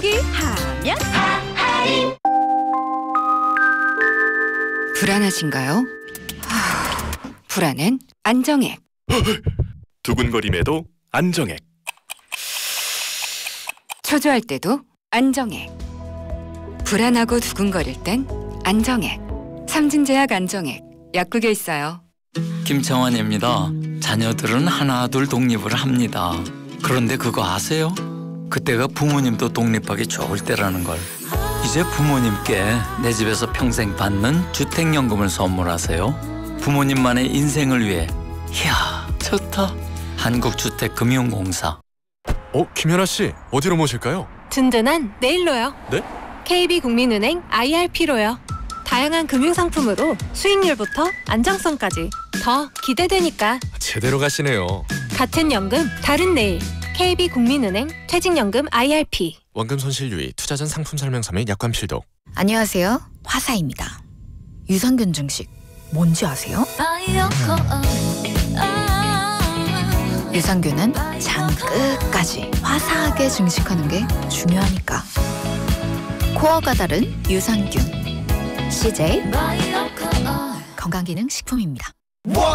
포기하면 불안하신가요? 불안은 안정액. 두근거림에도 안정액. 초조할 때도 안정액. 불안하고 두근거릴 땐 안정액. 삼진제약 안정액. 약국에 있어요. 김창완입니다. 자녀들은 하나둘 독립을 합니다. 그런데 그거 아세요? 그때가 부모님도 독립하기 좋을 때라는 걸. 이제 부모님께 내 집에서 평생 받는 주택연금을 선물하세요. 부모님만의 인생을 위해. 이야, 좋다. 한국주택금융공사. 김연아 씨, 어디로 모실까요? 든든한 내일로요. 네? KB국민은행 IRP로요. 다양한 금융상품으로 수익률부터 안정성까지 더 기대되니까. 제대로 가시네요. 같은 연금, 다른 내일. KB국민은행 퇴직연금 IRP. 원금 손실 유의, 투자 전 상품 설명서 및 약관 필독. 안녕하세요. 화사입니다. 유산균 증식 뭔지 아세요? 유산균은 장 끝까지 화사하게 증식하는 게 중요하니까. 코어가 다른 유산균. CJ 건강기능식품입니다.